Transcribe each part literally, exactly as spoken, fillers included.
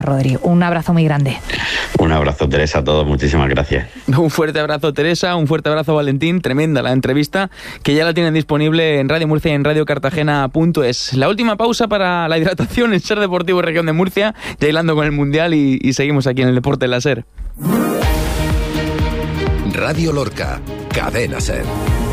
Rodri, un abrazo muy grande. Un abrazo, Teresa, a todos, muchísimas gracias. Un fuerte abrazo, Teresa, un fuerte abrazo, Valentín. Tremenda la entrevista, que ya la tienen disponible en Radio Murcia y en radio cartagena punto es. La última pausa para la hidratación en Ser Deportivo Región de Murcia, ya hilando con el Mundial y, y seguimos aquí en el Deporte en la Ser. Radio Lorca, Cadena Ser.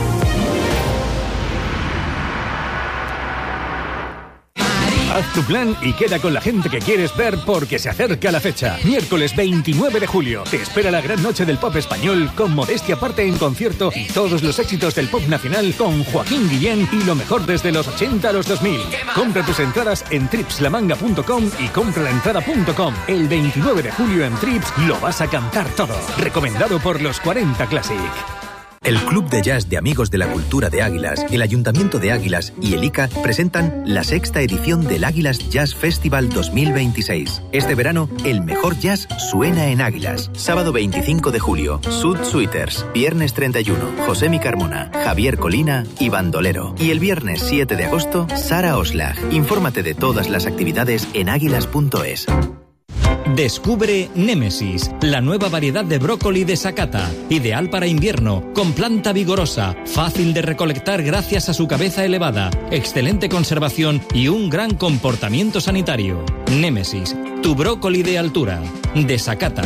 Haz tu plan y queda con la gente que quieres ver porque se acerca la fecha. Miércoles veintinueve de julio. Te espera la gran noche del pop español con Modestia Aparte en concierto y todos los éxitos del pop nacional con Joaquín Guillén y lo mejor desde los ochenta a los dos mil. Compra tus entradas en trips la manga punto com y compralaentrada punto com. El veintinueve de julio en Trips lo vas a cantar todo. Recomendado por los cuarenta Classic. El Club de Jazz de Amigos de la Cultura de Águilas, el Ayuntamiento de Águilas y el I C A presentan la sexta edición del Águilas Jazz Festival dos mil veintiséis. Este verano, el mejor jazz suena en Águilas. Sábado veinticinco de julio, Sud Suiters. Viernes treinta y uno, José Mi Carmona, Javier Colina y Bandolero. Y el viernes siete de agosto, Sara Oslag. Infórmate de todas las actividades en águilas punto es. Descubre Némesis, la nueva variedad de brócoli de Sakata, ideal para invierno, con planta vigorosa, fácil de recolectar gracias a su cabeza elevada, excelente conservación y un gran comportamiento sanitario. Némesis, tu brócoli de altura, de Sakata.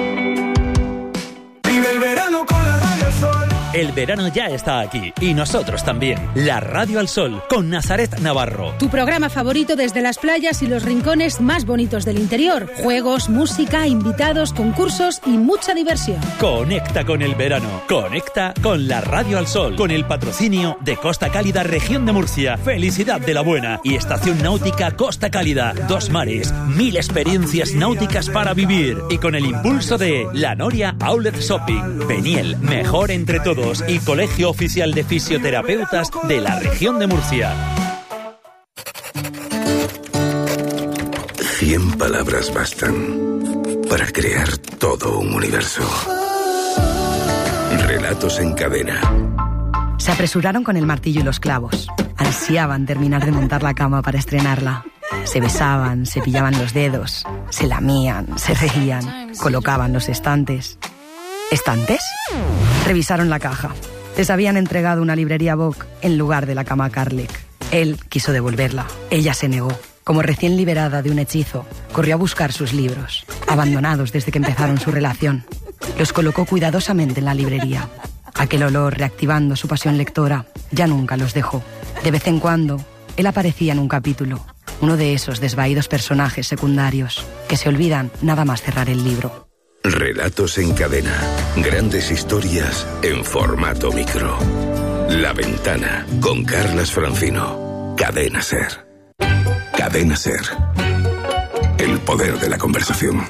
Vive el verano con la Radio al Sol. El verano ya está aquí y nosotros también. La Radio al Sol con Nazaret Navarro. Tu programa favorito desde las playas y los rincones más bonitos del interior. Juegos, música, invitados, concursos y mucha diversión. Conecta con el verano. Conecta con la Radio al Sol. Con el patrocinio de Costa Cálida Región de Murcia. Felicidad de la Buena y Estación Náutica Costa Cálida. Dos mares, mil experiencias náuticas para vivir. Y con el impulso de La Noria Outlet Shopping. Peniel, mejor entre todos. Y Colegio Oficial de Fisioterapeutas de la Región de Murcia. Cien palabras bastan para crear todo un universo. Relatos en cadena. Se apresuraron con el martillo y los clavos. Ansiaban terminar de montar la cama para estrenarla. Se besaban, se pillaban los dedos, se lamían, se reían, colocaban los estantes. ¿Estantes? Revisaron la caja. Les habían entregado una librería Vogue en lugar de la cama Carlick. Él quiso devolverla. Ella se negó. Como recién liberada de un hechizo, corrió a buscar sus libros, abandonados desde que empezaron su relación. Los colocó cuidadosamente en la librería. Aquel olor, reactivando su pasión lectora, ya nunca los dejó. De vez en cuando, él aparecía en un capítulo, uno de esos desvaídos personajes secundarios que se olvidan nada más cerrar el libro. Relatos en cadena. Grandes historias en formato micro. La Ventana con Carlas Francino. Cadena Ser. Cadena Ser. El poder de la conversación.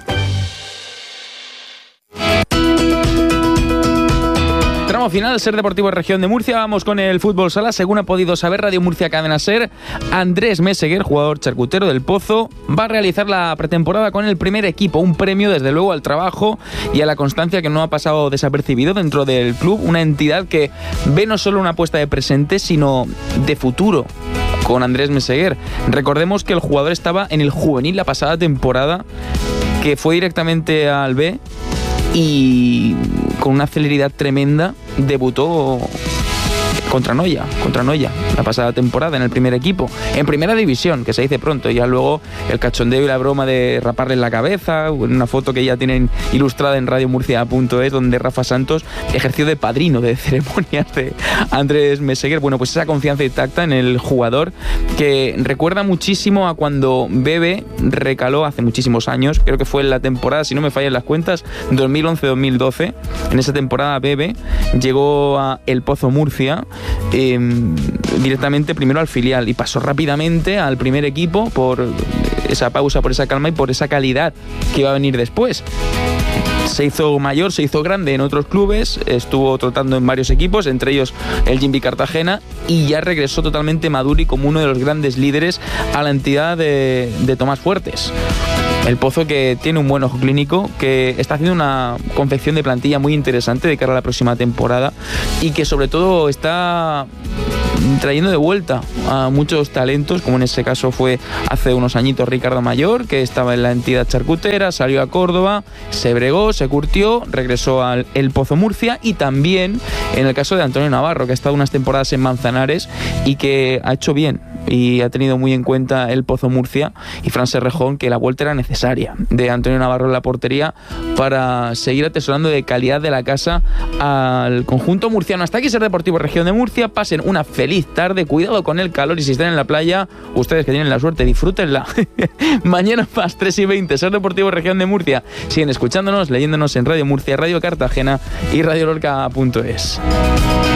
Tramo final, Ser Deportivo Región de Murcia. Vamos con el fútbol sala. Según ha podido saber Radio Murcia Cadena Ser, Andrés Meseguer, jugador charcutero del Pozo, va a realizar la pretemporada con el primer equipo. Un premio, desde luego, al trabajo y a la constancia que no ha pasado desapercibido dentro del club. Una entidad que ve no solo una apuesta de presente, sino de futuro con Andrés Meseguer. Recordemos que el jugador estaba en el juvenil la pasada temporada, que fue directamente al B y con una celeridad tremenda debutó contra Noya, contra Noya, la pasada temporada en el primer equipo, en primera división, que se dice pronto. Ya luego el cachondeo y la broma de raparle la cabeza, una foto que ya tienen ilustrada en radio murcia punto es, donde Rafa Santos ejerció de padrino de ceremonias de Andrés Meseguer. Bueno, pues esa confianza intacta en el jugador, que recuerda muchísimo a cuando Bebe recaló hace muchísimos años, creo que fue en la temporada, si no me fallan las cuentas, dos mil once dos mil doce. En esa temporada Bebe llegó a El Pozo Murcia, Eh, directamente primero al filial y pasó rápidamente al primer equipo por esa pausa, por esa calma y por esa calidad que iba a venir después. Se hizo mayor, se hizo grande en otros clubes, estuvo trotando en varios equipos, entre ellos el Jimby Cartagena, y ya regresó totalmente maduro y como uno de los grandes líderes a la entidad de, de Tomás Fuertes. El Pozo, que tiene un buen ojo clínico, que está haciendo una confección de plantilla muy interesante de cara a la próxima temporada y que sobre todo está trayendo de vuelta a muchos talentos, como en ese caso fue hace unos añitos Ricardo Mayor, que estaba en la entidad charcutera, salió a Córdoba, se bregó, se curtió, regresó al El Pozo Murcia, y también en el caso de Antonio Navarro, que ha estado unas temporadas en Manzanares y que ha hecho bien y ha tenido muy en cuenta el Pozo Murcia, y Fran Serrejón, que la vuelta era necesaria de Antonio Navarro en la portería para seguir atesorando de calidad de la casa al conjunto murciano. Hasta aquí Ser Deportivo Región de Murcia. Pasen una feliz tarde, cuidado con el calor, y si están en la playa, ustedes que tienen la suerte, disfrútenla. Mañana más tres y veinte, Ser Deportivo Región de Murcia. Siguen escuchándonos, leyéndonos en Radio Murcia, Radio Cartagena y Radio Lorca punto es.